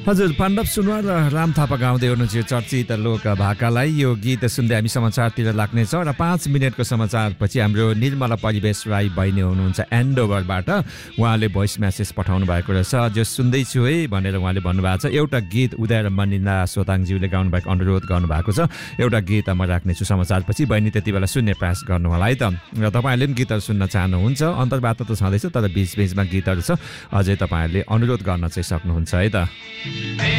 हजुर, पाण्डव सुनवार र राम थापा गाउँदै हुनुहुन्छ चर्चित लोक भाकालाई। यो गीत सुन्दै हामी समाचारतिर लाग्नेछौँ र 5 मिनटको समाचारपछि हाम्रो निर्मला परिवेश राई बहिनी हुनुहुन्छ एन्डोभरबाट। उहाँले भोइस मेसेज पठाउनु भएको रहेछ। जो सुन्दैछु है भनेर उहाँले भन्नुभएको छ। एउटा गीत उदय र मनिन्दा सोताङज्यूले गाउनुभएको अनुरोध गर्नुभएको छ। एउटा गीत म राख्नेछु समाचारपछि। बहिनी त्यति बेला सुन्ने प्रयास गर्नु होला है त। र तपाईँहरूले पनि गीतहरू सुन्न चाहनुहुन्छ, अन्तर्वार्ता त छँदैछ तर बिचबिचमा गीतहरू छ, अझै तपाईँहरूले अनुरोध गर्न चाहिँ सक्नुहुन्छ है त।